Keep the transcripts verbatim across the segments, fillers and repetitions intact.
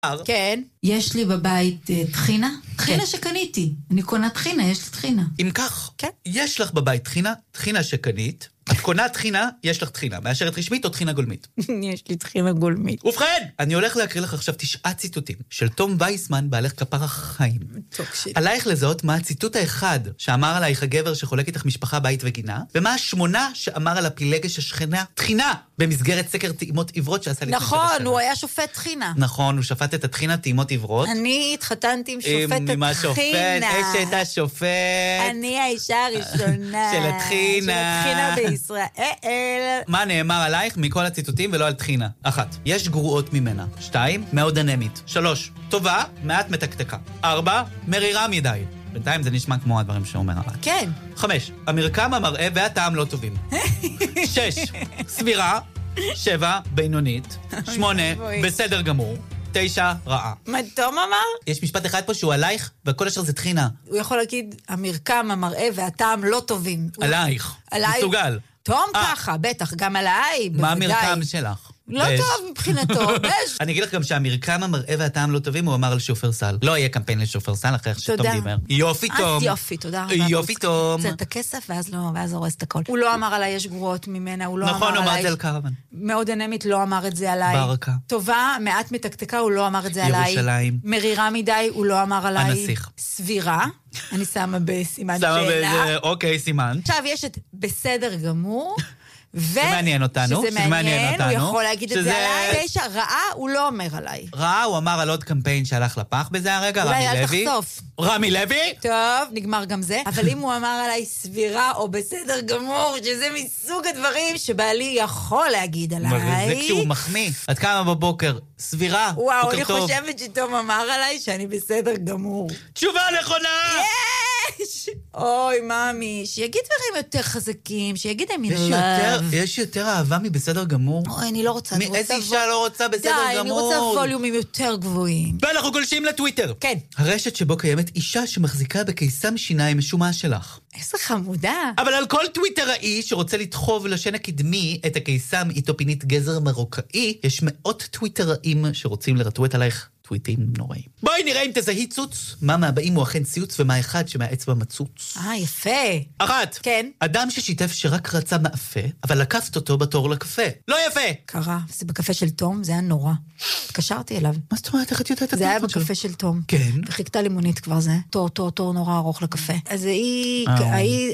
כן. יש לי בבית תחינה? תחינה שקניתי. אני קונה תחינה, יש לי תחינה. אם כך, כן. יש לך בבית תחינה, תחינה שקנית, את קונה תחינה, יש לך תחינה, מאשרת רשמית או תחינה גולמית. יש לי תחינה גולמית. ובכן, אני הולך להקריא לך עכשיו תשעה ציטוטים של תום וייסמן, בעלך כפר החיים. עלייך לזהות מה הציטוט האחד שאמר עלייך הגבר שחולק איתך משפחה, בית וגינה, ומה השמונה שאמר על הפילגש השכנה, תחינה, במסגרת סקר טעימות עברות שעשה לי... נכון, הוא היה שופט תחינה. נכון, הוא שפט את התחינה טעימות עברות. אני התחתנתי עם שופט התחינה. אשת השופט. אני האישה הראשונה. של התחינה. של התחינה בישראל. מה נאמר עלייך מכל הציטוטים ולא על תחינה? אחת, יש גרועות ממנה. שתיים, מאוד אנמית. שלוש, טובה, מעט מתקתקה. ארבע, מרירה מדי. בינתיים זה נשמע כמו הדברים שאומר עליי. כן. חמש, המרקם, המראה והטעם לא טובים. שש, סבירה. שבע, בינונית. שמונה, בסדר גמור. תשע, רעה. מה תום אמר? יש משפט אחד פה שהוא עלייך, והכל אשר זה תחינה. הוא יכול להגיד, המרקם, המראה והטעם לא טובים. עלייך. עלייך. מסוגל. תום ככה, בטח, גם עליי, בוודאי. מה המרקם שלך? לא טוב מבחינתו, בש. אני אגיד לך גם שהמרקם, המראה והטעם לא טובים, הוא אמר על שופר סל. לא יהיה קמפיין לשופר סל אחרי שתום דיבר. יופי תום. אז יופי, תודה רבה. יופי תום. זה את הכסף, ואז הורס את הכל. הוא לא אמר עליי יש גרועות ממנה, הוא לא אמר עליי... נכון, הוא אמר את זה על קרוון. מאוד אנמית, לא אמר את זה עליי. ברקה. טובה, מעט מתקתקה, הוא לא אמר את זה עליי. ירושלים. מרירה מדי, הוא לא אמר עליי. הנסיך. סבירה, אני שמה בסימן שמה שאלה. באיזה, אוקיי, סימן. עכשיו יש את בסדר גמור. זה מעניין אותנו, שזה מעניין, הוא יכול להגיד את זה עליי. תשע, רעה, הוא לא אומר עליי. רעה, הוא אמר על עוד קמפיין שהלך לפח בזה הרגע, רמי לוי. אולי אל תחשוף. רמי לוי? טוב, נגמר גם זה. אבל אם הוא אמר עליי סבירה או בסדר גמור, שזה מסוג הדברים שבעלי יכול להגיד עליי. זה כשהוא מחמיא. עד כמה בבוקר? סבירה, וואו, אני חושבת שתום אמר עליי שאני בסדר גמור. תשובה נכונה! יש! אוי, מאמי, שיגיד דברים יותר חזקים, שיגיד I'm in love. יש יותר אהבה מבסדר גמור? אוי, אני לא רוצה. איזה אישה לא רוצה בסדר גמור? די, אני רוצה ווליומים יותר גבוהים. ואנחנו גולשים לטוויטר. כן. הרשת שבו קיימת אישה שמחזיקה בקיסם שיניים משומע שלך. איזה חמודה. אבל על כל טוויטראי שרוצה לדחוב לשן הקדמי את הקיסם איתו פינית גזר מרוקאי, יש מאות טוויטראים שרוצים לרטווט עלייך טוויטים נוראים. בואי נראה אם תזהי ציוץ. מה מהבאים הוא אכן ציוץ ומה אחד שמהאצבע מצוץ. אה, יפה. אחת. כן. אדם ששיתף שרק רצה מאפה, אבל לקפת אותו בתור לקפה. לא יפה. קרה. זה בקפה של תום, זה היה נורא. התקשרתי אליו. מה זאת אומרת? איך את יודעת את זה היה בקפה של תום. כן. וחיכתה לימונית כבר זה. תור, תור, תור נורא ארוך לקפה. אז היא, היא,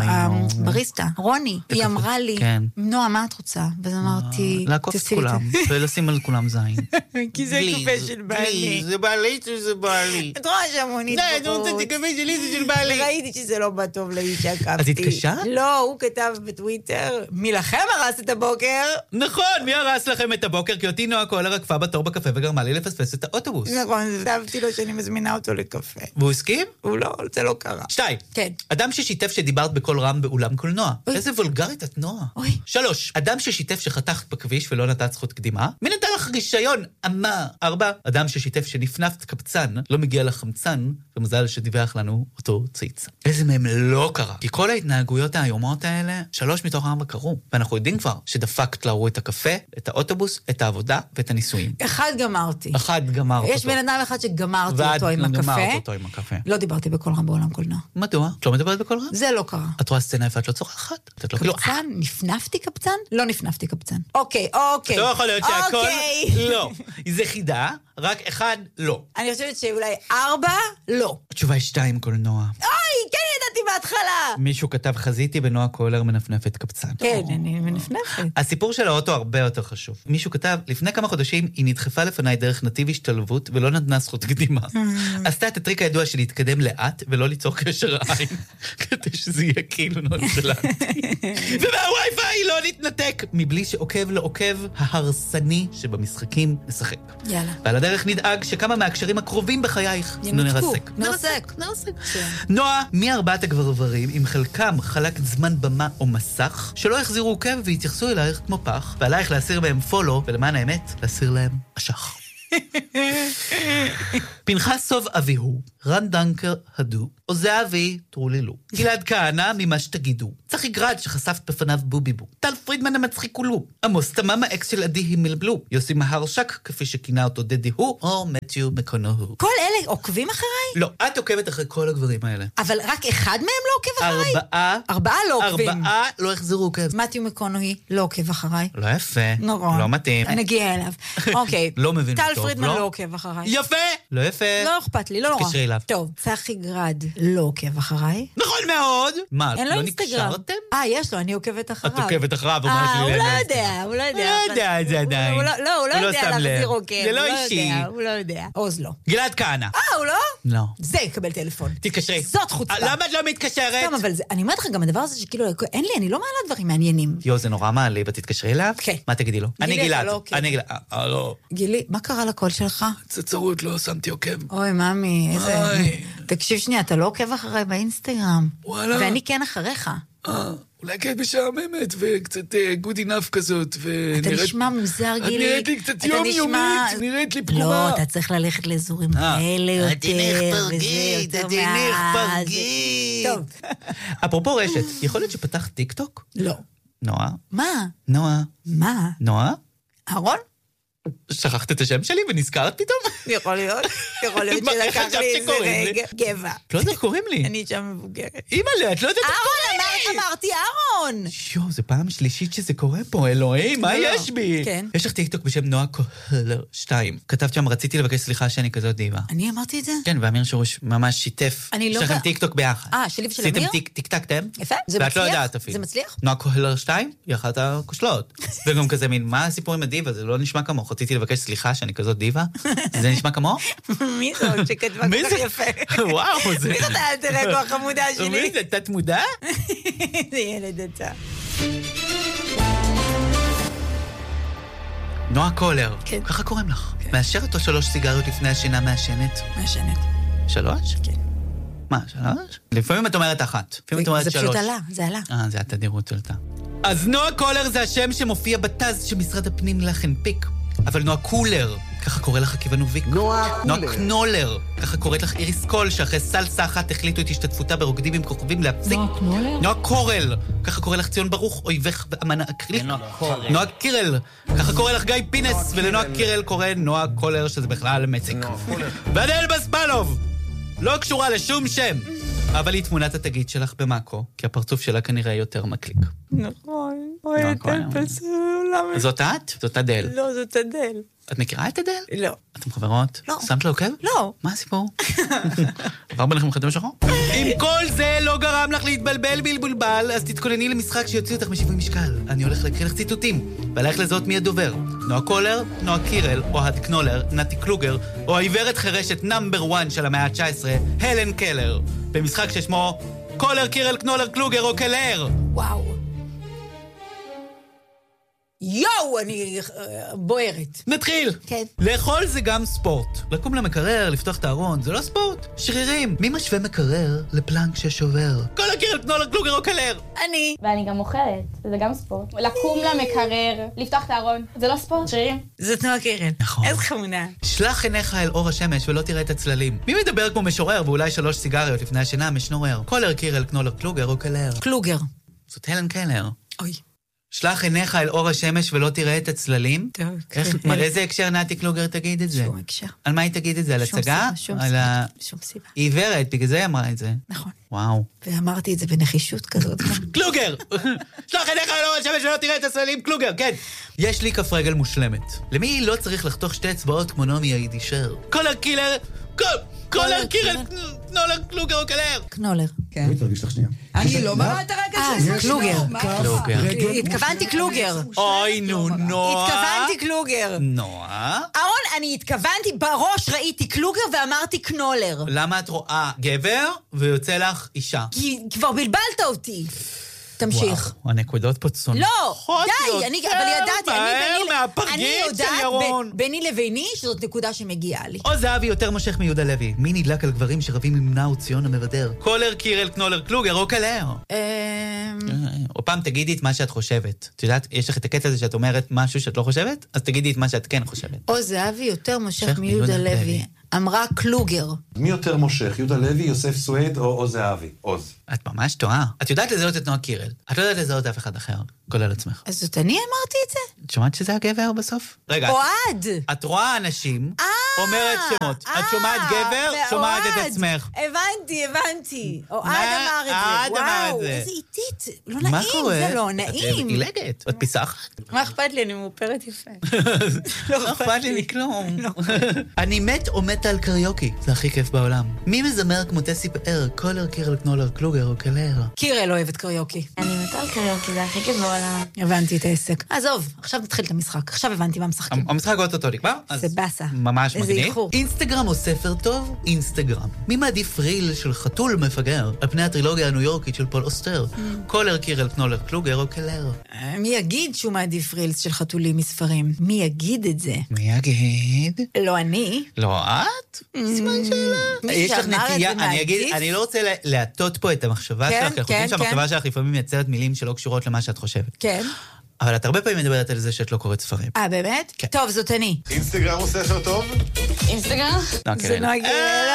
הבריסטה, רוני, היא אמרה לי, נועה, מה את רוצה? ואז אמרתי, לעקוף את כולם, ולשים על כולם זין. כי זה קפה של בעלי. זה בעלי שזה בעלי. את רואה שהמונית בחוץ. זה קפה שלי, זה של בעלי. ראיתי שזה לא בא טוב לאישה קפתי. אז התקשרת? לא, הוא כתב בטוויטר, מי לכם הרס את הבוקר? נכון, מי הרס לכם את הבוקר? כי אותי נועה קולר עקפה בתור בקפה וגרמה לי לפספס את האוטובוס. נכון, כתבתי לו שאני מזמינה אותו לקפה. והוא הסכים? הוא לא, זה לא קרה. שתיים. כן. אדם ששיתף שדיברת בקול רם באולם קולנוע. איזה וולגרית את נועה. אוי. שלוש. אדם ששיתף שחתכת בכביש ולא נתת זכות קדימה. מי נתן לך רישיון? אמה. ארבע. אדם ששיתף שנפנפת קבצן, לא מגיע לחמצן, ומזל שדיווח לנו אותו ציץ. איזה מהם לא קרה. כי כל ההתנהגויות האיומות האלה, שלוש מתוך ארבע קרו. ואנחנו יודעים כבר שדפקת להורו את הקפה, את האוטובוס, את העבודה ואת הניסויים. אחד גמרתי. אחד גמרת אותו. יש בן אדם אחד שגמרתי אותו עם הקפה. ואת גמרת אותו עם הקפה. לא דיברתי בקול רם בעולם קולנוע. מדוע? את לא מדברת בקול רם? זה לא קרה. את רואה סצנה איפה את לא צורחת? קבצן? נפנפתי קבצן? לא נפנפתי קבצן. אוקיי, אוקיי. לא יכול להיות שהכל לא. זה חידה, רק אחד לא. אני חושבת שאולי ארבע, לא. התשובה היא שתיים קולנוע. אוי, כן ידעתי בהתחלה. מישהו כתב חזיתי בנועה קולר מנפנפת קבצן. כן, אני מנפנפת. הסיפור של האוטו הרבה יותר חשוב. מישהו כתב, לפני כמה חודשים היא נדחפה לפניי דרך נתיב השתלבות ולא נתנה זכות קדימה. עשתה את הטריק הידוע של להתקדם לאט ולא ליצור קשר עין, כדי שזה יהיה כאילו נונשלנטי. ומהווי-פיי לא נתנתק, מבלי שעוקב לעוקב ההרסני שבמשחקים נשחק. יאללה. ועל הדרך נדאג שכמה מהקשרים הקרובים בחייך נרסק. נרסק. נרסק. נועה, מי ארבעת הגברברים, עם חלקם חלק זמן במה או מסך, שלא יחזירו עוקב והתייחסו אלייך כמו פח, ועלייך להסיר בהם פולו, ולמען האמת, להסיר להם אשך. פנחס סוב אביהו, רן דנקר הדו, או זהבי טרוללו. גלעד כהנא ממה שתגידו. צחי גרד שחשפת בפניו בוביבו. טל פרידמן המצחיק כולו. עמוס תמם האקס של עדי הימלבלו. יוסי מהרשק כפי שכינה אותו דדי הוא, או מתיו מקונוהו. כל אלה עוקבים אחריי? לא, את עוקבת אחרי כל הגברים האלה. אבל רק אחד מהם לא עוקב אחריי? ארבעה. ארבעה לא עוקבים. ארבעה לא החזרו עוקב. מתיו מקונוהי לא עוקב אחריי. לא יפה. נורא. לא מתאים. נגיע אליו. אוקיי. לא מבין טל טוב, פרידמן לא? לא עוקב אחריי. יפה. לא יפה. לא אכפת לי, לא נורא. תתקשרי אליו. טוב, צחי גרד לא עוקב אחריי. נכון מאוד. מה, אין לו לא אינסטגרם. נקשרתם? אה, יש לו, אני עוקבת אחריו. את עוקבת אחריו, אומרת אה, לי, הוא לא אין יודע, הוא לא יודע. הוא לא יודע את זה עדיין. הוא לא, לא, הוא לא הוא לא יודע שם לב. להחזיר עוקב. זה לא הוא אישי. יודע, הוא לא יודע. עוז לא. גלעד כהנא. אה, הוא לא? לא. זה יקבל טלפון. תתקשרי. זאת חוצפה. למה את לא מתקשרת? סתם, אבל זה, אני אומרת לך גם הדבר הזה שכאילו, אין לי, אני לא מעלה דברים מעניינים. יו, זה נורא מעליב, את תתקשרי אליו? כן. מה תגידי לו? אני גילי, גלעד. אתה לא עוקב. אני גלעד. אה, לא. גילי, מה קרה לקול שלך? צצרות, לא שמתי עוקב. אוי, ממי, איזה... אוי. תקשיב שנייה, אתה לא עוקב אחריי באינסטגרם. וואלה. ואני כן אחריך. אה, אולי כן משעממת וקצת גוד אינף כזאת, ונראית... אתה נשמע מוזר, את גילי. נראית לי קצת אתה יומיומית, נשמע- נראית לי לא, פגומה. אתה צריך ללכת לאזורים אה, כאלה יותר. תלך וזה פרגי, יותר תלך מה- פרגי. טוב. אפרופו רשת, יכול להיות שפתחת טיק טוק? לא. נועה? מה? נועה? מה? נועה? אהרון? שכחת את השם שלי ונזכרת פתאום? יכול להיות. יכול להיות מה, איך שלקח חשבת לי איזה שקוראים לי? רגע. גבע. לא יודע איך קוראים לי. אני אישה מבוגרת. אימא'לה, את לא יודעת איך אהרון, קוראים לי. אמר- אמרתי אהרון. יו, זו פעם שלישית שזה קורה פה, אלוהים, מה לא, לא. יש בי? כן. יש לך טיקטוק בשם נועה קוהלר שתיים. כתבת שם, רציתי לבקש סליחה שאני כזאת דיבה. אני אמרתי את זה? כן, ואמיר שורוש ממש שיתף. אני לא יש לכם ב- טיקטוק ביחד. אה, שלי ושל אמיר? עשיתם טיקטקתם? יפה, זה ואת לא מצליח? יודעת אפילו. זה מצליח? נועה קוהלר שתיים, היא אחת הכושלות. וגם כזה מין, מה הסיפור עם הדיבה? זה לא נשמע כמוך. רציתי לבקש סליחה שאני כזאת דיבה. זה נשמע כמוך? מי זאת שכתבה מי כל כך זה? יפה? וואו, זה... מי זאת האלטר אגו החמודה מי שלי? זה? תת מודע? זה ילד עצה. נועה קוהלר. כן. ככה קוראים לך. מאשרת או שלוש סיגריות לפני השינה מעשנת? מעשנת. שלוש? כן. מה, שלוש? לפעמים את אומרת אחת. לפעמים את אומרת זה שלוש. פשוט עלה, זה עלה. אה, זה התדירות שלתה. אז נועה קולר זה השם שמופיע בתז שמשרד הפנים לך הנפיק. אבל נועה קולר, ככה קורא לך כיוונוביק. נועה קולר. נועה קנולר, ככה קוראת לך איריס קול, שאחרי סלסה אחת החליטו את השתתפותה ברוקדים עם כוכבים להפסיק. נועה קנולר? נועה קורל, ככה קורא לך ציון ברוך, אויבך ואמן האקריל. נועה קורל. נועה קירל, ככה קורא לך גיא פינס, ולנועה קירל קורא נועה קולר, שזה בכלל מציק. ואדל בספלוב, לא קשורה לשום שם. אבל היא תמונת התגית שלך במאקו, כי הפרצוף שלה כנראה יותר מקליק. נכון. אוי, נועה אדל קולר. פסול, למה? זאת את? זאת אדל. לא, זאת אדל. את מכירה את אדל? לא. אתם חברות? לא. שמת לו עוקב? לא. מה הסיפור? עבר ביניכם חתם שחור? אם כל זה לא גרם לך להתבלבל בלבולבל, אז תתכונני למשחק שיוציא אותך משיווי משקל. אני הולך להקריא לך ציטוטים, ועלייך לזהות מי הדובר. נועה קולר, נועה קירל, אוהד קנולר, נתי קלוגר, או העיוורת חירשת נאמבר וואן של המאה ה-תשע עשרה, הלן קלר. במשחק ששמו קולר, קירל, קנולר, קלוגר או קלר. וואו. יואו, אני אה, בוערת. נתחיל. כן. לאכול זה גם ספורט. לקום למקרר, לפתוח את הארון, זה לא ספורט. שרירים. מי משווה מקרר לפלנק ששובר? כל הקירל, קנולר, קלוגר או קלר. אני. ואני גם אוכלת, וזה גם ספורט. לקום למקרר, לפתוח את הארון, זה לא ספורט, שרירים. זאת נועה קירל. נכון. איזה חמודה. שלח עיניך אל אור השמש ולא תראה את הצללים. מי מדבר כמו משורר ואולי שלוש סיגריות לפני השינה משנורר? קולר, קירל, קנולר, קלוגר או קלר? קלוגר. זאת הלן קלר. אוי. שלח עיניך אל אור השמש ולא תראה את הצללים. טוב. איך, מה, איזה הקשר נתי קלוגר תגיד את זה? שום הקשר. על מה היא תגיד את זה? על שום הצגה? סיבה, שום על סיבה. ה... שום סיבה. היא עיוורת, בגלל זה היא אמרה את זה. נכון. וואו. ואמרתי את זה בנחישות כזאת. קלוגר! שלח עיניך אל אור השמש ולא תראה את הצללים, קלוגר, כן. יש לי כף רגל מושלמת. למי לא צריך לחתוך שתי אצבעות כמו נעמי היידישר? קולר קילר, קול, קולר קירל, קנולר, קלוגר או קלר. קנולר. כן. אני תרגיש לך שנייה. אני לא מראה את הרגע אה, של זה קלוגר. קלוגר. התכוונתי קלוגר. אוי, נו, נועה. התכוונתי קלוגר. נועה? אהרון, אני התכוונתי, בראש ראיתי קלוגר ואמרתי קנולר. למה את רואה גבר ויוצא לך אישה? כי כבר בלבלת אותי. תמשיך. וואו, הנקודות פה צונות. לא, די, אני, אבל ידעתי, אני ביני, מהר מהפרגית אני של יודעת ירון. ב- ביני לביני שזאת נקודה שמגיעה לי. או זהבי יותר מושך מיהודה לוי. מי נדלק על גברים שרבים עם נאו ציון המבדר? קולר, קירל, קנולר, קלוגר או קלר? אמ, או פעם תגידי את מה שאת חושבת. את יודעת, יש לך את הקטע הזה שאת אומרת משהו שאת לא חושבת? אז תגידי את מה שאת כן חושבת. או זהבי יותר מושך מושך מיהודה מיהודה לוי. לוי. אמרה קלוגר. מי יותר מושך? יהודה לוי, יוסף סואט או עוז זהבי? עוז. את ממש טועה. את יודעת לזהות את נועה קירל. את לא יודעת לזהות אף אחד אחר, כולל עצמך. אז זאת אני אמרתי את זה? את שומעת שזה הגבר בסוף? רגע. אוהד! את רואה אנשים, אומרת שמות. את שומעת גבר, שומעת את עצמך. הבנתי, הבנתי. אוהד אמר את זה. אוהד אמר את וואו, זה. איזה איטית. לא נעים, זה לא נעים. את עילגת, את פיסחת. מה אכפת לי? אני מאופרת יפה. לא אכפת לי מכלום. אני מת או מתה על קריוקי. זה הכי כיף בעולם. מי מזמר כמו טסי פאר, קולר, קירל, קנולר, קלוגר או קלר? קירל אוהבת קריוקי. אני מתה על קריוקי, זה הכי כיף בעולם. הבנתי את העסק. עזוב, עכשיו נתחיל את המשחק. עכשיו הבנתי מה משחקים. המשחק אותו נקבע? זה בסה. ממש איזה מגניב. איחור. אינסטגרם או ספר טוב? אינסטגרם. מי מעדיף ריל של חתול מפגר על פני הטרילוגיה הניו יורקית של פול אוסטר? קולר, קירל, קנולר, קלוגר או קלר? מי יגיד שהוא מעדיף רילס של חתולים מספרים? מי יגיד את זה? מי יגיד? לא אני. לא את? סימן שאלה. יש לך נטייה, אני אגיד, אני לא רוצה להטות פה את המחשבה שלך, כי אנחנו חושבים שהמחשבה שלך לפעמים מייצרת מילים שלא קשורות למה שאת חושבת. כן. אבל את הרבה פעמים מדברת על זה שאת לא קוראת ספרים. אה, באמת? כן. טוב, זאת אני. אינסטגרם הוא ספר טוב? אינסטגרם? זה נוגע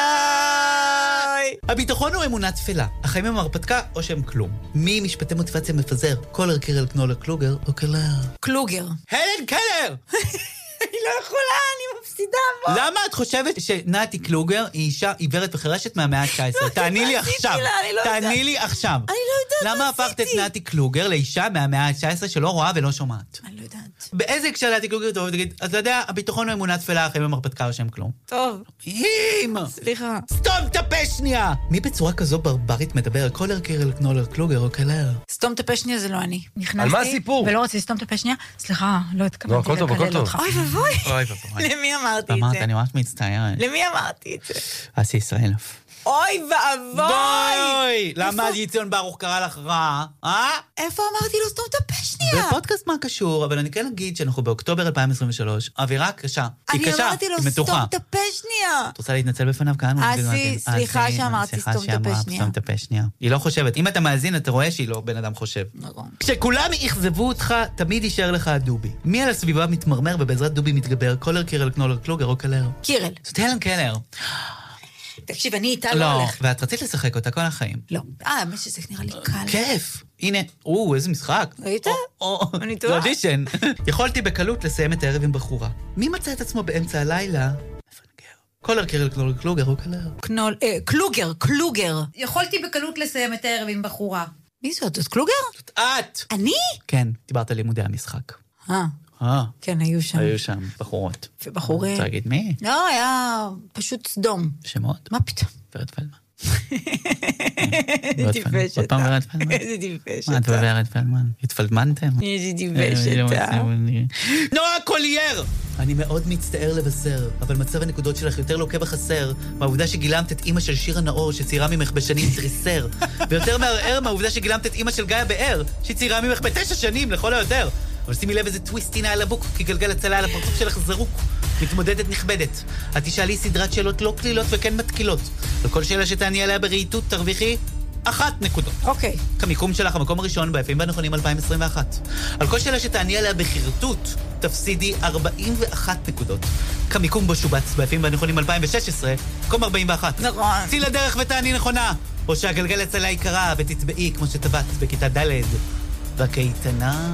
אליי. הביטחון הוא אמונה תפלה. החיים הם הרפתקה או שהם כלום. מי משפטי מוטיבציה מפזר? קולר, קירל, קנולר, קלוגר או קלר? קלוגר. הלן קלר! אני לא יכולה, אני מפסידה בו. למה את חושבת שנתי קלוגר היא אישה עיוורת וחרשת מהמאה ה-תשע עשרה? תעני לי עכשיו. תעני לי עכשיו. אני לא יודעת למה הפכת את נתי קלוגר לאישה מהמאה ה-תשע עשרה שלא רואה ולא שומעת? אני לא יודעת. באיזה הקשר נתי קלוגר טוב? תגיד, אתה יודע, הביטחון הוא אמונה תפלה, החיים הם הרפתקה או שהם כלום. טוב. אם! סליחה. סתום את הפה שנייה! מי בצורה כזו ברברית מדבר? קולר, קירל, קנולר, קלוגר או קלר? סתום את הפה שנייה זה לא אני. נכנסתי. על מה הסיפור? ולא רציתי לסתום את הפה שנייה. סליחה, לא לא, התכוונתי הכל טוב, הכל לקלל טוב. אותך. אוי ובוי. אוי ובוי. למי אמרתי את אמרת, זה? אני ממש מצטערת. למי אמרתי את זה? אסי ישראלוף. אוי ואבוי! בואי! למה ציון ברוך קרא לך רע? אה? איפה אמרתי לו סתום את הפה שנייה? בפודקאסט מה קשור, אבל אני כן אגיד שאנחנו באוקטובר אלפיים עשרים ושלוש, אווירה קשה. היא אני קשה, אמרתי לו היא סתום מתוחה. את הפה שנייה. את רוצה להתנצל בפניו כאן? אסי, סליחה שאמרתי סתום את הפה שנייה. סתום את הפה שנייה. היא לא חושבת. אם אתה מאזין, אתה רואה שהיא לא בן אדם חושב. נכון. כשכולם יחזבו אותך, תמיד יישאר לך הדובי. מי על הסביבה מתמרמר ובעזרת דובי מתגבר? קולר, קירל, קנולר, קלוגר או קלר? קירל. זאת הלן קלר. תקשיב, אני איתה לא לא, הולך. ואת רצית לשחק אותה כל החיים. לא. אה, מה שזה נראה לי קל. כיף. הנה, או, איזה משחק. ראית? או, אני טועה. זה אודישן. יכולתי בקלות לסיים את הערב עם בחורה. מי מצא את עצמו באמצע הלילה? מפנגר. קולר, קירל, קנולר, קלוגר או קלר? קנול, אה, קלוגר, קלוגר. יכולתי בקלות לסיים את הערב עם בחורה. מי זאת? זאת קלוגר? את! אני? כן, דיברת על לימודי המשחק. אה, אה, כן, היו שם. היו שם בחורות. ובחורים. רוצה להגיד מי? לא, היה פשוט סדום. שמות? מה פתאום? ורד פלדמן. איזה טיפש עוד פעם אתה. ורד פלדמן? איזה טיפש מה, את אתה. ורד פלדמן? התפלדמנתם? איזה טיפש אתה. נועה קולייר! אני מאוד מצטער לבשר, אבל מצב הנקודות שלך יותר לוקה בחסר, מהעובדה שגילמת את אימא של שירה נאור, שצעירה ממך בשנים תריסר, ויותר מערער מהעובדה שגילמת את אימא של גיא באר, שצעירה ממך בתשע שנים, לכל היותר. אבל שימי לב איזה טוויסט הנה על הבוק, כי גלגל הצלה על הפרצוף שלך זרוק. מתמודדת נכבדת. את תשאלי סדרת שאלות לא כלילות וכן מתקילות. על כל שאלה שתעני עליה ברהיטות תרוויחי אחת נקודות. אוקיי. כמיקום שלך, המקום הראשון ביפים והנכונים אלפיים עשרים ואחת. על כל שאלה שתעני עליה בחרטוט, תפסידי ארבעים ואחת נקודות. כמיקום בו שובץ ביפים והנכונים אלפיים ושש עשרה, מקום ארבעים ואחת. נכון. צאי לדרך ותעני נכונה. או שהגלגל הצלה יקרה ותטבעי כמו שטבעת בכיתה ד' בקייטנה.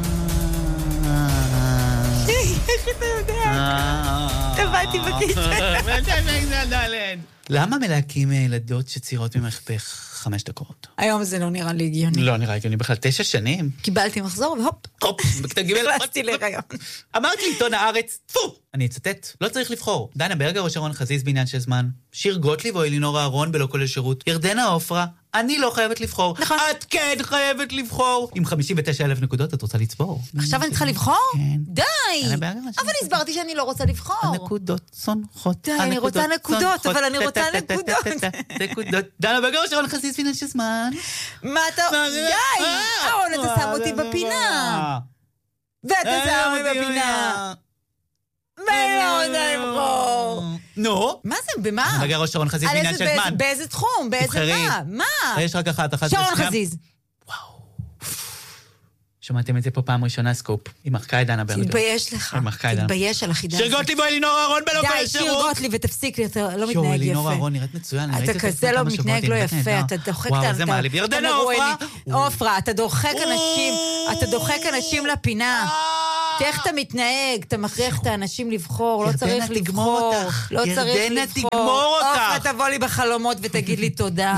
איך אתה יודע? טבעתי בקייטנה. למה מלהקים ילדות שצעירות ממך בחמש דקות? היום זה לא נראה לי הגיוני. לא נראה הגיוני בכלל, תשע שנים. קיבלתי מחזור והופ. הופ, בכתה ג' נכנסתי להיריון. אמרתי לעיתון הארץ, טפו! אני אצטט, לא צריך לבחור. דנה ברגר או שרון חזיז בעניין של זמן? שיר גוטליב או אלינור אהרון בלא כולל שירות? ירדנה עופרה? אני לא חייבת לבחור. נכון. את כן חייבת לבחור. עם חמישים ותשע אלף נקודות את רוצה לצבור. עכשיו אני צריכה לבחור? כן. די! דנה ברגר, אבל הסברתי שאני לא רוצה לבחור. הנקודות צונחות. די, אני רוצה נקודות, אבל אני רוצה נקודות. נקודות. דנה ברגר או שרון חזיז בעניין של זמן? מה אתה... די! אהרון, אתה שם אותי בפינה. ואתה שם אותי בפינה. ואני לא רוצה לבחור. נו? מה זה? במה? ברגר או שרון חזיז בעניין של זמן? באיזה תחום? באיזה תבחרי. מה? מה? יש רק אחת, אחת שרון ושנייה. חזיז. שמעתם את זה פה פעם ראשונה, סקופ. היא מחקה את דנה ברנר. תתבייש לך. תתבייש על החידה. שיר גוטליב או אלינור אהרון בלוגר די, שיר גוטליב ותפסיק לי, אתה לא מתנהג יפה. אלינור אהרון נראית מצוין. אתה כזה לא מתנהג לא יפה, אתה דוחק... וואו, זה מעליב. ירדנה עופרה. עופרה, אתה דוחק אנשים, אתה דוחק אנשים לפינה. איך אתה מתנהג? אתה מכריח את האנשים לבחור, לא צריך לבחור. לא צריך ירדנה, לבחור. תגמור אותך. עופרה, תבוא לי בחלומות ותגיד לי תודה.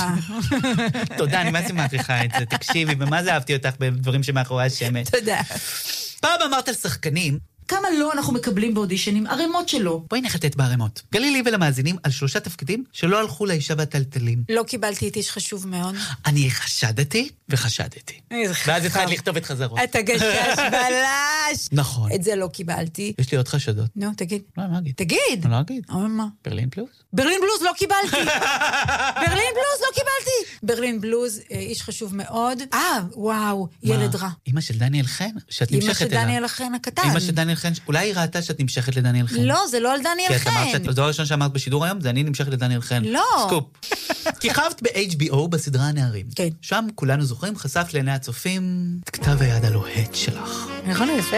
תודה, אני מה זה מעריכה את זה. תקשיבי, ומה זה אהבתי אותך בדברים שמאחורי השמש. תודה. פעם אמרת על שחקנים, כמה לא אנחנו מקבלים באודישנים? ערימות שלו. בואי נחטט בערימות. גלי לי ולמאזינים על שלושה תפקידים שלא הלכו לאישה והטלטלים. לא קיבלתי את איש חשוב מאוד. אני חשדתי וחשדתי. ואז התחלת לכתוב את חזרות. אתה גשש בלש. נכון. את זה לא קיבלתי. יש לי עוד חשדות. נו, תגיד. לא, אני לא אגיד. תגיד. אני לא אגיד. אבל מה? ברלין פלוס? ברלין בלוז לא קיבלתי. ברלין בלוז לא קיבלתי. ברלין בלוז, איש חשוב מאוד. אה, וואו, ילד רע. אמא של דניאל חן, שאת נמשכת אמא של דניאל חן הקטן. אמא של דניאל חן, אולי היא ראתה שאת נמשכת לדניאל חן. לא, זה לא על דניאל חן. כי את אמרת, הדבר הראשון שאמרת בשידור היום, זה אני נמשכת לדניאל חן. לא. סקופ. כיכבת ב-אייץ' בי או בסדרה הנערים. כן. שם כולנו זוכרים, חשף לעיני הצופים את כתב היד הלוהט שלך. נכון, יפה?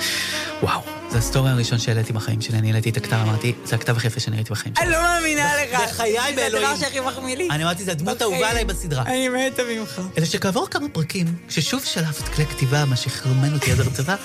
וואו, זה הסטורי הראשון שהעליתי בחיים שלי, אני העליתי את הכתב, אמרתי, זה הכתב הכי יפה שאני ראיתי בחיים שלי. אני לא מאמינה לך. בחיי באלוהים. זה הדבר שהכי מחמיא לי. אני אמרתי, זה הדמות האהובה עליי בסדרה. אני מתה ממך. אלא שכעבור כמה פרקים, כששוב שלפת כלי כתיבה, מה שחרמן אותי עד הרצבה,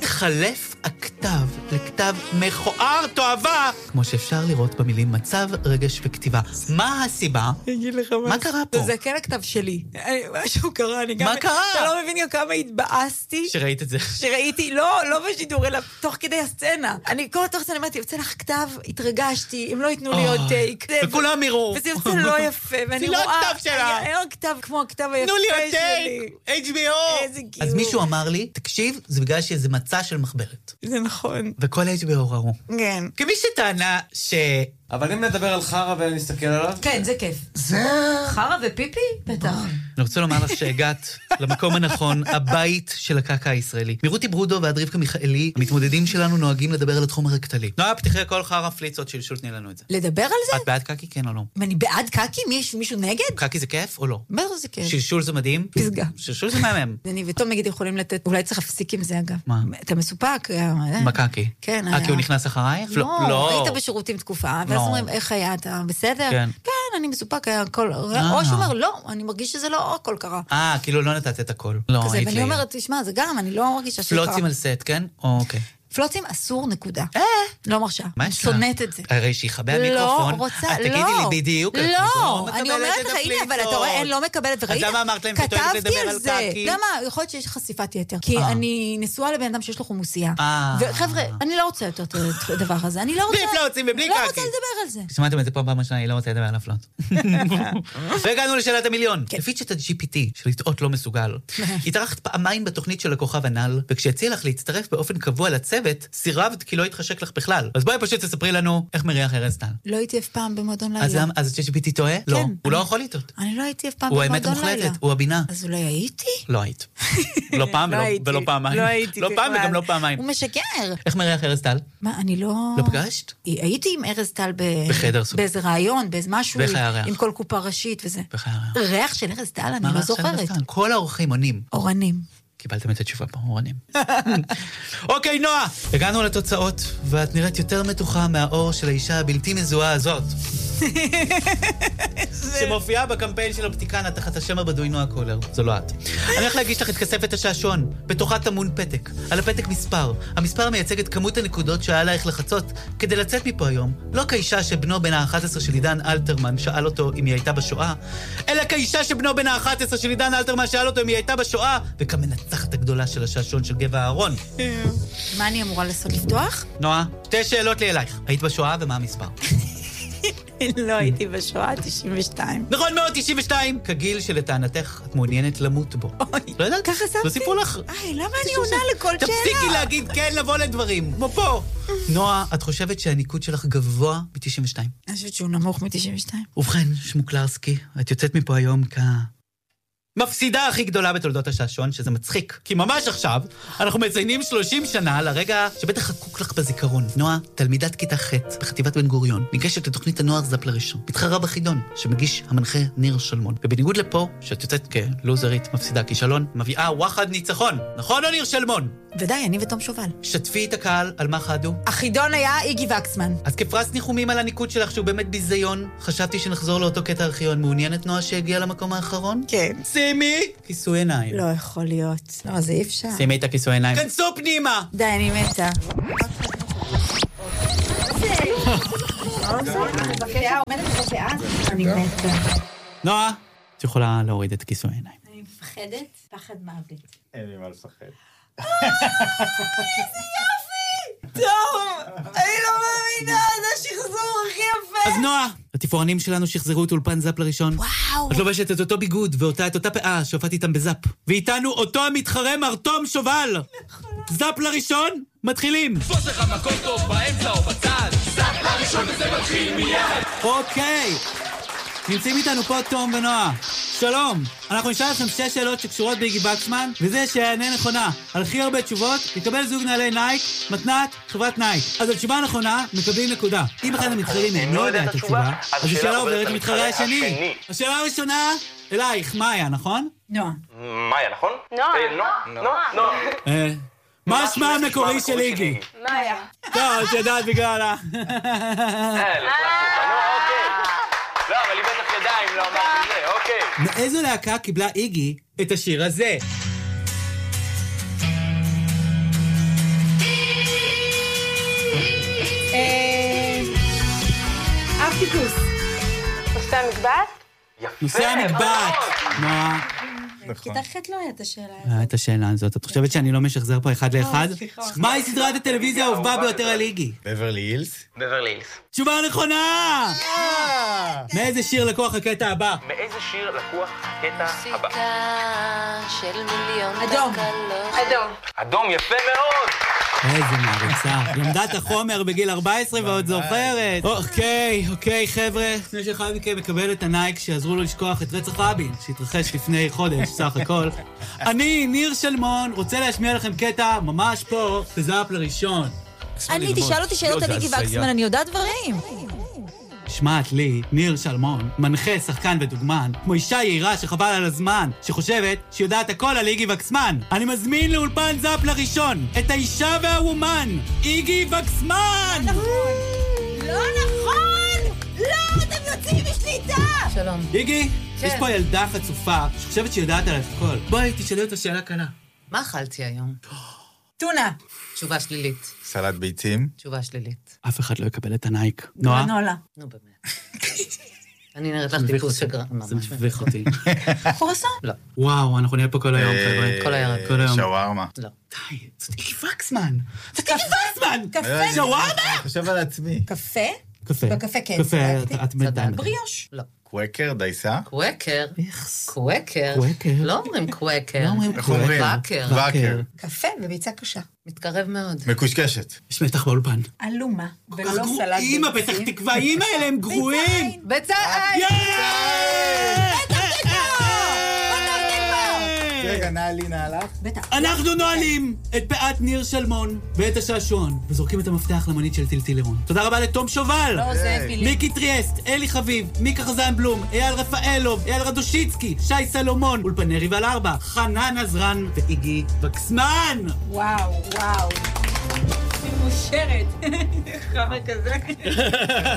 התחלף הכתב לכתב מכוער תואבה, כמו שאפשר לראות במילים מצב, רגש וכתיבה. מה הסיבה? אגיד לך מה קרה פה? זה כן הכתב שלי. משהו קרה, אני גם... מה קרה? אתה לא מבין גם כמה התבאסתי. שראית את זה. שראיתי, לא, לא בשידור, אלא תוך כדי הסצנה. אני כל תוך הסצנה אמרתי, יוצא לך כתב, התרגשתי, הם לא ייתנו לי עוד טייק. וכולם יראו. וזה יוצא לא יפה, ואני רואה... זה לא הכתב שלה. אין עוד כתב כמו הכתב היפה שלי. תנו לי עוד טייק, אייץ' בי או. איזה גיור. אז מישהו אמר לי, תקשיב, זה בגלל שזה מצע של מחברת. זה נכון. וכל אייץ' בי או ראו. כן. כמי שטענה ש... אבל אם נדבר על חרה ונסתכל עליו... כן, זה כיף. זה... חרה ופיפי? בטח. אני רוצה לומר לך שהגעת למקום הנכון, הבית של הקקה הישראלי. מרותי ברודו ועד רבקה מיכאלי, המתמודדים שלנו נוהגים לדבר על התחום הרקטלי. נועה, פתחי כל חרה פליצות של שולטני לנו את זה. לדבר על זה? את בעד קקי, כן או לא? אני בעד קקי? מישהו נגד? קקי זה כיף או לא? בטח זה כיף. שלשול זה מדהים? פסגה. שלשול זה מהמם. אני ותום נגיד יכולים לתת, אולי צריך להפסיק עם זה אגב. מה? אתה מסופק? בקקי. כן. אה, כי הוא נכנס אחרייך? לא, היית בשירותים תקופה, ואז אומרים, איך היה אתה בסדר? כן. כן, אני מסופק, היה הכל... או שאומר, לא, אני מרגיש שזה לא הכל קרה. אה, כאילו לא נתת את הכל. לא, כזה, ואני אומרת, תשמע, זה גם, אני לא מרגישה שקרה. פלוצים על סט, כן? אוקיי. פלוצים אסור, נקודה. אה. לא מרשה. מה יש לך? שונאת את זה. הרי שיחבא המיקרופון. לא, רוצה, לא. את תגידי לי בדיוק. לא, אני אומרת לך, הנה, אבל אתה רואה, אין לא מקבלת, וראית? אז למה אמרת להם שאת אוהבת לדבר על קקי? למה? יכול להיות שיש חשיפת יתר. כי אני נשואה לבן אדם שיש לו חומוסייה. אה. וחבר'ה, אני לא רוצה יותר את הדבר הזה. אני לא רוצה... בלי פלוצים ובלי קקי. לא רוצה לדבר על זה. שמעתם את זה פה פעם ראשונה, היא לא רוצה לדבר על הפלוט. והגענו לשאלת המיליון. לפי צ'אט ג'י פי טי, שלטעות לא מסוגל, התארחת פעמיים בתוכנית של הכוכב הנ"ל, וכשהציע לך להצטרף באופן קבוע לצוות, סירבת כי לא התחשק לך בכלל. אז בואי פשוט תספרי לנו איך מריח ארז טל. לא הייתי אף פעם במועדון לילה. אז צ'אט ג'י פי טי טועה? לא. הוא לא יכול לטעות. אני לא הייתי אף פעם הוא במועדון לילה. האמת המוחלטת, הוא הבינה. אז אולי הייתי? לא היית. לא פעם ולא פעמיים. לא הייתי. לא פעם וגם לא פעמיים. הוא משקר. איך מריח ארז טל? מה, אני לא... לא פגשת? הייתי עם ארז טל בחדר סוג. באיזה רעיון, באיזה משהו, ואיך היה ריח? עם כל קופה ראשית וזה. ואיך היה ריח? ריח של ארז טל, אני לא זוכרת. כל האורחים עונים. אורנים. קיבלתם את התשובה פה, אורנים. אוקיי, נועה! הגענו לתוצאות, ואת נראית יותר מתוחה מהאור של האישה הבלתי מזוהה הזאת. שמופיעה בקמפיין של אופטיקנה תחת השם הבדוי נועה קולר. זו לא את. אני הולך להגיש לך את כספת השעשון. בתוכה טמון פתק. על הפתק מספר. המספר מייצג את כמות הנקודות שהיה עלייך לחצות כדי לצאת מפה היום. לא כאישה שבנו בן ה-אחת עשרה של עידן אלתרמן שאל אותו אם היא הייתה בשואה, אלא כאישה שבנו בן ה-אחת עשרה של עידן אלתרמן שאל אותו אם היא הייתה בשואה, וכמנצחת הגדולה של השעשון של גבע אהרון. מה אני אמורה לעשות, לפתוח? נועה, שתי שאלות לי אלייך. היית בשואה ומה המספר? לא הייתי בשואה, תשעים ושתיים. נכון מאוד, תשעים ושתיים. כגיל שלטענתך את מעוניינת למות בו. לא יודעת? ככה שמתי. לא סיפרו לך. איי, למה אני עונה לכל שאלה? תפסיקי להגיד כן לבוא לדברים, כמו פה. נועה, את חושבת שהניקוד שלך גבוה ב-תשעים ושתיים? אני חושבת שהוא נמוך מ-תשעים ושתיים. ובכן, שמוקלרסקי, את יוצאת מפה היום כ... מפסידה הכי גדולה בתולדות השעשועון, שזה מצחיק. כי ממש עכשיו, אנחנו מציינים שלושים שנה לרגע שבטח חקוק לך בזיכרון. נועה, תלמידת כיתה ח' בחטיבת בן גוריון, ניגשת לתוכנית הנוער זאפ לראשון. מתחרה בחידון, שמגיש המנחה ניר שלמון. ובניגוד לפה, שאת יוצאת כלוזרית, מפסידה כישלון, מביאה וואחד ניצחון. נכון או ניר שלמון? ודאי, אני ותום שובל. שתפי את הקהל על מה חדו. החידון היה איגי וקסמן. אז כפרס ניחומים על הניקוד שלך, שהוא באמת ביזיון, חשבתי שנחזור לאותו קטע ארכיון. מעוניינת נועה שהגיע למקום האחרון? כן. שימי כיסוי עיניים. לא יכול להיות. לא, זה אי אפשר. שימי את הכיסוי עיניים. כנסו פנימה! די, אני מתה. אני מתה. נועה, את יכולה להוריד את כיסוי העיניים. אני מפחדת, פחד מוות. אין לי מה לפחד. איזה יופי! טוב, אני לא מאמינה, זה השחזור הכי יפה. אז נועה, התפאורנים שלנו שחזרו את אולפן זאפ לראשון. וואו. את לובשת את אותו ביגוד ואותה את אותה פאה שהופעתי איתם בזאפ. ואיתנו אותו המתחרה מר תום שובל. זאפ לראשון, מתחילים. תפוס לך מקום טוב באמצע או בצד. זאפ לראשון וזה מתחיל מיד. אוקיי. נמצאים איתנו פה תום ונועה. שלום, אנחנו נשאל לכם שש שאלות שקשורות באיגי וקסמן, וזה שיענה נכונה. על הכי הרבה תשובות, יקבל זוג נעלי נייק, מתנת, חברת נייק. אז התשובה הנכונה, מקבלים נקודה. אם אחד המתחרים אינו יודע את התשובה, אז השאלה עוברת למתחרה השני. השאלה הראשונה, אלייך, מאיה, נכון? נועה. מאיה, נכון? נועה. נועה, נועה. אה, מה השמה המקורי של איגי? מאיה. טוב, את יודעת בגלל ה... לא, אבל היא בטח ידיים, לא אמרתי זה, אוקיי. מאיזו להקה קיבלה איגי את השיר הזה? אבטיפוס. נושא המקבט? יפה. נושא המקבט. נועה. כיתה ח' לא הייתה השאלה הזאת. היה את השאלה הזאת. את חושבת שאני לא משחזר פה אחד לאחד? מהי סדרת הטלוויזיה האהובה ביותר על איגי? בברלי הילס? בברלי הילס. תשובה נכונה! מאיזה שיר לקוח הקטע הבא? מאיזה שיר לקוח הקטע הבא? של מיליון אדום. אדום. אדום, יפה מאוד! איזה מעריצה. למדה את החומר בגיל ארבע עשרה ועוד זוכרת. אוקיי, אוקיי, חבר'ה. לפני שאחד מכם מקבל את הנייק שיעזרו לו לשכוח את רצח רבין, שהתרחש לפני חודש, סך הכל. אני, ניר שלמון, רוצה להשמיע לכם קטע ממש פה, בזאפ לראשון. אני, תשאל אותי שאלות על איגי וקסמן, אני יודעת דברים. שמעת לי, ניר שלמון, מנחה, שחקן ודוגמן, כמו אישה יעירה שחבל על הזמן, שחושבת שיודעת הכל על איגי וקסמן. אני מזמין לאולפן זאפ לראשון את האישה והוומן, איגי וקסמן! לא נכון! לא, אתם יוצאים משליטה! שלום. איגי, יש פה ילדה חצופה שחושבת שיודעת עליך הכל. בואי, תשאלי אותה שאלה קלה. מה אכלתי היום? טונה. תשובה שלילית. סלט ביצים? תשובה שלילית. אף אחד לא יקבל את הנייק. נועה? גרנולה. נו באמת. אני נראית לך טיפוס שגרן. זה מביך אותי. קורסון? לא. וואו, אנחנו נהיה פה כל היום, חבר'ה. כל הערב. כל היום. שווארמה. לא. די, זאת איגי וקסמן. זאת איגי וקסמן! קפה. שווארמה! אני חושב על עצמי. קפה? קפה. בקפה כן. קפה, את בינתיים. בריאוש. לא. קווקר, דייסה? קווקר. איכס. קווקר. קווקר. לא אומרים קווקר. לא אומרים איך אומרים? וקר. וקר. קפה וביצה קשה. מתקרב מאוד. מקושקשת. יש מתח באולפן. אלומה. כל כך גרועים, הפתח תקוואים האלה הם גרועים! בצע... רגע, נעלי נעלך? בטח. אנחנו נועלים את פאת ניר שלמון ואת השעשועון, וזורקים את המפתח למונית של טילטילרון. תודה רבה לתום שובל! לא, זה פילים. מיקי טריאסט, אלי חביב, מיקה חזן בלום, אייל רפאלוב, אייל רדושיצקי, שי סלומון, אולפני ריבל ארבע, חנן עזרן ואיגי וקסמן! וואו, וואו. אני מאושרת. חמר כזה.